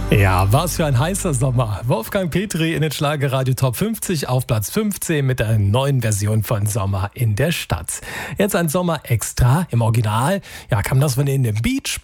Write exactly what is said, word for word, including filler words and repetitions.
Ja, was für ein heißer Sommer. Wolfgang Petri in den Schlagerradio Top fünfzig auf Platz fünfzehn mit der neuen Version von Sommer in der Stadt. Jetzt ein Sommer extra im Original. Ja, kam das von den Beach